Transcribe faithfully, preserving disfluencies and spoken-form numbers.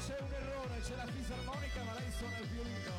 c'è un errore, c'è la fisarmonica ma lei suona il violino.